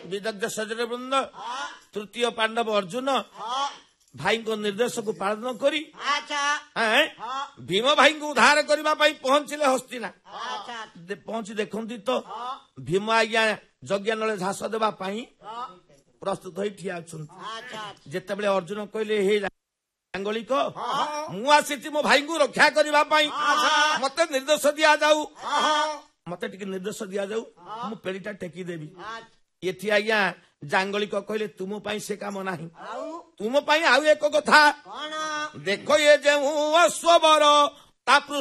विदग्ध सजन वृंद तृतीय पांडव अर्जुन भाई को निर्देश को पालन करी भीम भाई को उद्धार करने पहुंचले हस्तिना पहुंची देखती तो भीम आज्ञा यज्ञ नले झास देवा प्रस्तुत हो ठिया जिते अर्जुन कहले हे जांगलिक मु आसी मो भाई को रक्षा करने मत निर्देश दिया जाऊ मत निर्देश दिया जाऊ मु पेड़ीटा टेकी देवी ये आज्ञा जांगलिक कहले तुम से काम ना तुम आउ एक कथा देख ये जो अश्वबर